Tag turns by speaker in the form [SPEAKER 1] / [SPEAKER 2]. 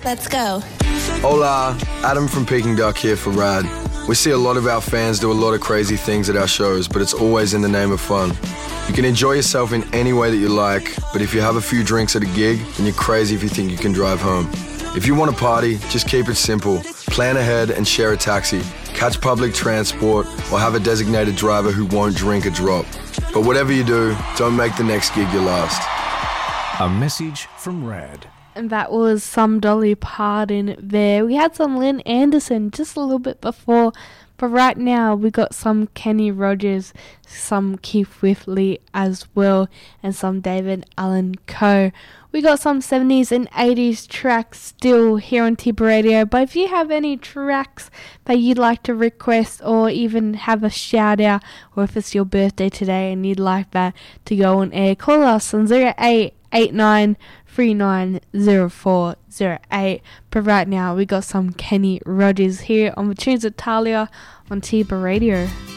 [SPEAKER 1] Let's go.
[SPEAKER 2] Hola, Adam from Peking Duck here for Rad. We see a lot of our fans do a lot of crazy things at our shows, but it's always in the name of fun. You can enjoy yourself in any way that you like, but if you have a few drinks at a gig, then you're crazy if you think you can drive home. If you want to party, just keep it simple. Plan ahead and share a taxi. Catch public transport or have a designated driver who won't drink a drop. But whatever you do, don't make the next gig your last.
[SPEAKER 3] A message from Rad.
[SPEAKER 4] And that was some Dolly Parton there. We had some Lynn Anderson just a little bit before, but right now we got some Kenny Rogers, some Keith Whitley as well, and some David Allan Coe. We got some 70s and 80s tracks still here on Tiba Radio, but if you have any tracks that you'd like to request or even have a shout out, or if it's your birthday today and you'd like that to go on air, call us on 0889 390408. But right now we got some Kenny Rogers here on the Tunes of Talia on Tiba Radio.